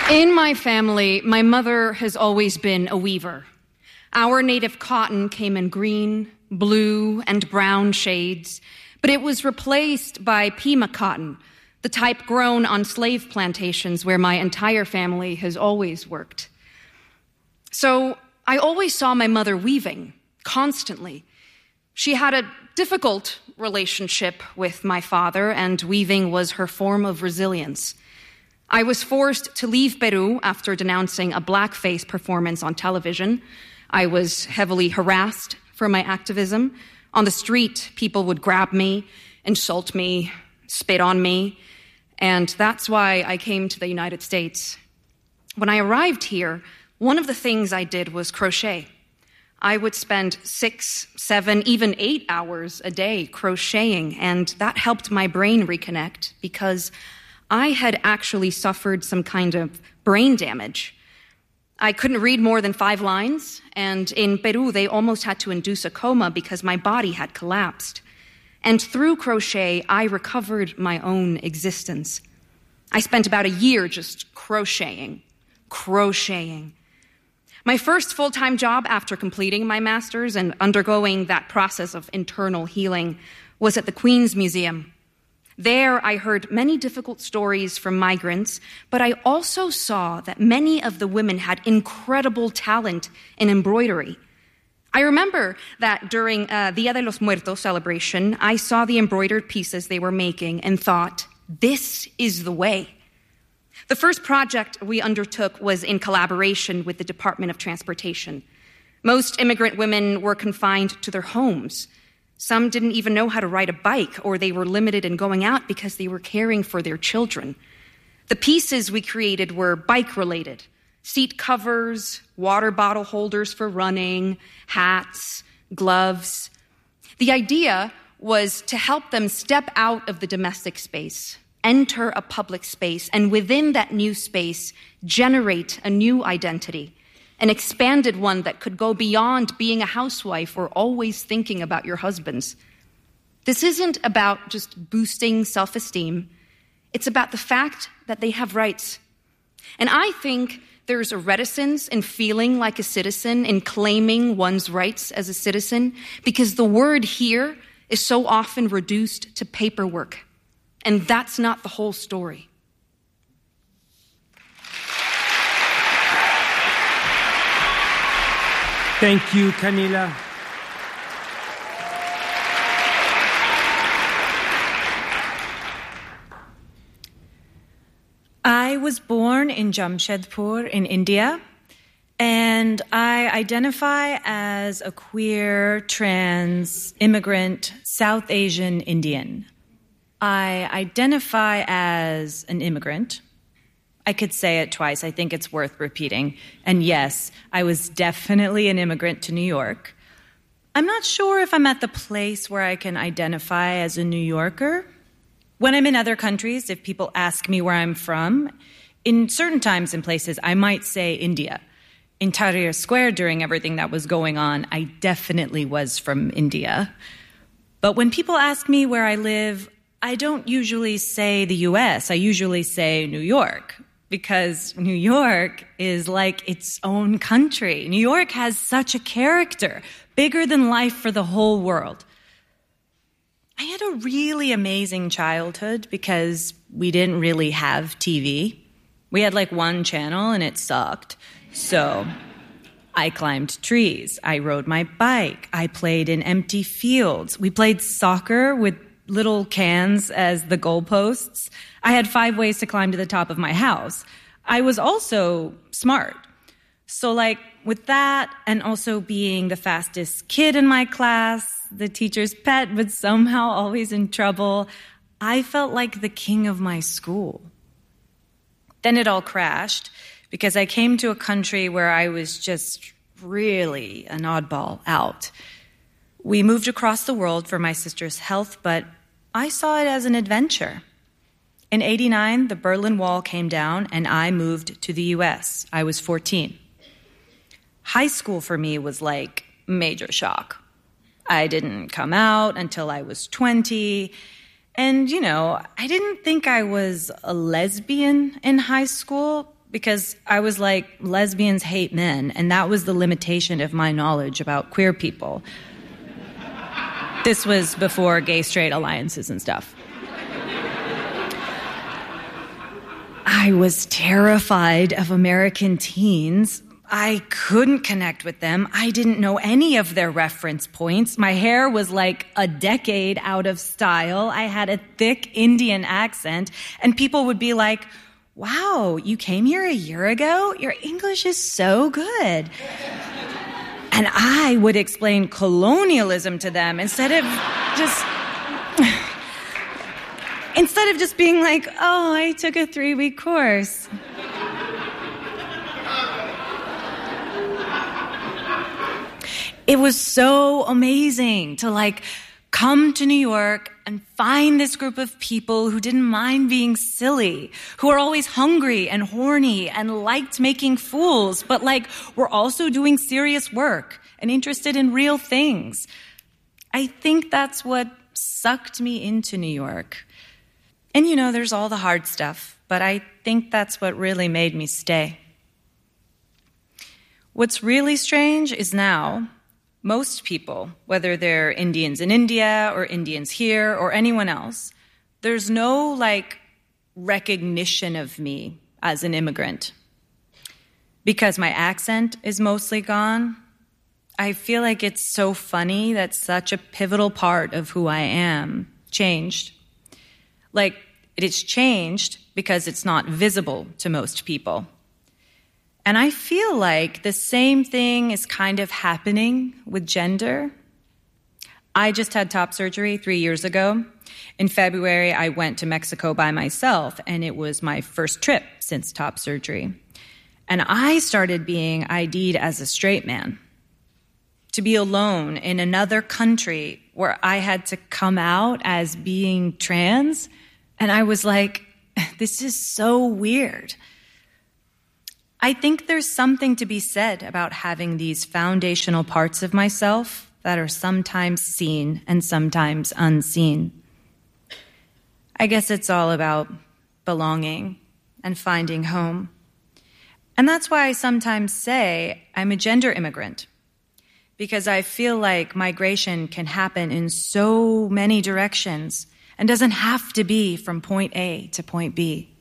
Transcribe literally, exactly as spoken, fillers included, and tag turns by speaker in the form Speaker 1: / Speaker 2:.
Speaker 1: In my family, my mother has always been a weaver. Our native cotton came in green, blue, and brown shades, but it was replaced by Pima cotton, the type grown on slave plantations where my entire family has always worked. So I always saw my mother weaving, constantly. She had a difficult relationship with my father, and weaving was her form of resilience. I was forced to leave Peru after denouncing a blackface performance on television. I was heavily harassed for my activism. On the street, people would grab me, insult me, spit on me, and that's why I came to the United States. When I arrived here, one of the things I did was crochet. I would spend six, seven, even eight hours a day crocheting, and that helped my brain reconnect because I had actually suffered some kind of brain damage. I couldn't read more than five lines, and in Peru, they almost had to induce a coma because my body had collapsed. And through crochet, I recovered my own existence. I spent about a year just crocheting, crocheting. My first full-time job after completing my master's and undergoing that process of internal healing was at the Queen's Museum. There, I heard many difficult stories from migrants, but I also saw that many of the women had incredible talent in embroidery. I remember that during uh, Dia de los Muertos celebration, I saw the embroidered pieces they were making and thought, this is the way. The first project we undertook was in collaboration with the Department of Transportation. Most immigrant women were confined to their homes. Some didn't even know how to ride a bike, or they were limited in going out because they were caring for their children. The pieces we created were bike-related: seat covers, water bottle holders for running, hats, gloves. The idea was to help them step out of the domestic space, enter a public space, and within that new space, generate a new identity. An expanded one that could go beyond being a housewife or always thinking about your husbands. This isn't about just boosting self-esteem. It's about the fact that they have rights. And I think there's a reticence in feeling like a citizen, in claiming one's rights as a citizen, because the word here is so often reduced to paperwork. And that's not the whole story.
Speaker 2: Thank you, Camila.
Speaker 3: I was born in Jamshedpur in India, and I identify as a queer, trans, immigrant, South Asian Indian. I identify as an immigrant. I could say it twice. I think it's worth repeating. And yes, I was definitely an immigrant to New York. I'm not sure if I'm at the place where I can identify as a New Yorker. When I'm in other countries, if people ask me where I'm from, in certain times and places, I might say India. In Tahrir Square, during everything that was going on, I definitely was from India. But when people ask me where I live, I don't usually say the U S. I usually say New York. Because New York is like its own country. New York has such a character, bigger than life for the whole world. I had a really amazing childhood because we didn't really have T V. We had like one channel and it sucked. So I climbed trees. I rode my bike. I played in empty fields. We played soccer with little cans as the goalposts. I had five ways to climb to the top of my house. I was also smart. So like with that, and also being the fastest kid in my class, the teacher's pet, but somehow always in trouble, I felt like the king of my school. Then it all crashed because I came to a country where I was just really an oddball out. We moved across the world for my sister's health, but I saw it as an adventure. In eighty-nine, the Berlin Wall came down and I moved to the U S. I was fourteen. High school for me was like major shock. I didn't come out until I was twenty. And, you know, I didn't think I was a lesbian in high school, because I was like, lesbians hate men, and that was the limitation of my knowledge about queer people. This was before gay-straight alliances and stuff. I was terrified of American teens. I couldn't connect with them. I didn't know any of their reference points. My hair was like a decade out of style. I had a thick Indian accent, and people would be like, wow, you came here a year ago? Your English is so good. And I would explain colonialism to them instead of just... instead of just being like, oh, I took a three-week course. It was so amazing to like come to New York and find this group of people who didn't mind being silly, who are always hungry and horny and liked making fools, but like were also doing serious work and interested in real things. I think that's what sucked me into New York. And you know, there's all the hard stuff, but I think that's what really made me stay. What's really strange is now, most people, whether they're Indians in India or Indians here or anyone else, there's no, like, recognition of me as an immigrant. Because my accent is mostly gone, I feel like it's so funny that such a pivotal part of who I am changed. Like, it is changed because it's not visible to most people. And I feel like the same thing is kind of happening with gender. I just had top surgery three years ago. In February, I went to Mexico by myself, and it was my first trip since top surgery. And I started being I D'd as a straight man. To be alone in another country where I had to come out as being trans, and I was like, this is so weird. I think there's something to be said about having these foundational parts of myself that are sometimes seen and sometimes unseen. I guess it's all about belonging and finding home. And that's why I sometimes say I'm a gender immigrant, because I feel like migration can happen in so many directions and doesn't have to be from point A to point B.